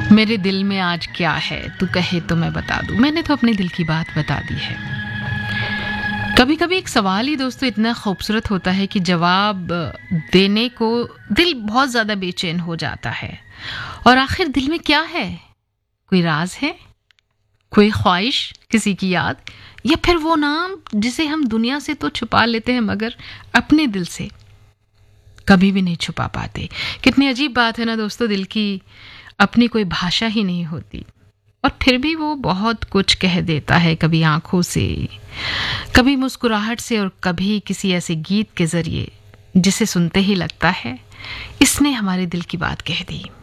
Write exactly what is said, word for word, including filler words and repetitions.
मेरे दिल में आज क्या है, तू कहे तो मैं बता दूं। मैंने तो अपने दिल की बात बता दी है। कभी कभी एक सवाल ही दोस्तों इतना खूबसूरत होता है कि जवाब देने को दिल बहुत ज़्यादा बेचैन हो जाता है। और आखिर दिल में क्या है? कोई राज है, कोई ख्वाहिश, किसी की याद, या फिर वो नाम जिसे हम दुनिया से तो छुपा लेते हैं मगर अपने दिल से कभी भी नहीं छुपा पाते। कितनी अजीब बात है ना दोस्तों, दिल की अपनी कोई भाषा ही नहीं होती और फिर भी वो बहुत कुछ कह देता है, कभी आंखों से, कभी मुस्कुराहट से और कभी किसी ऐसे गीत के जरिए जिसे सुनते ही लगता है इसने हमारे दिल की बात कह दी।